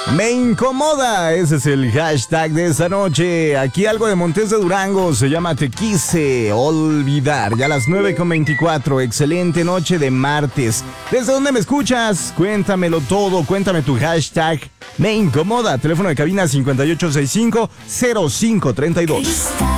Me incomoda, ese es el hashtag de esta noche. Aquí algo de Montes de Durango, se llama Te quise olvidar. Ya a las 9:24, excelente noche de martes. ¿Desde dónde me escuchas? Cuéntamelo todo, cuéntame tu hashtag. Me incomoda, teléfono de cabina 5865-0532.